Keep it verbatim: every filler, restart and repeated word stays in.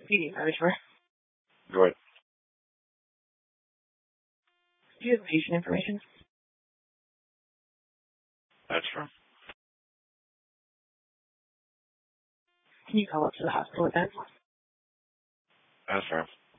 P D, are you sure? Go ahead. Do you have patient information? That's true. Can you call up to the hospital with that? That's true.